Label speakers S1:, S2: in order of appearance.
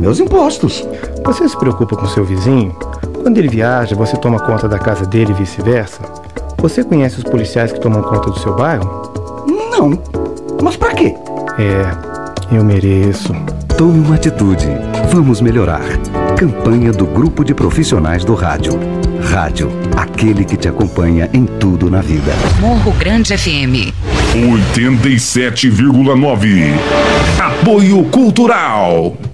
S1: meus impostos.
S2: Você se preocupa com seu vizinho? Quando ele viaja, você toma conta da casa dele e vice-versa? Você conhece os policiais que tomam conta do seu bairro?
S1: Não. Mas pra quê?
S2: Eu mereço.
S3: Tome uma atitude. Vamos melhorar. Campanha do Grupo de Profissionais do Rádio. Rádio, aquele que te acompanha em tudo na vida.
S4: Morro Grande FM
S5: 87,9. Apoio Cultural.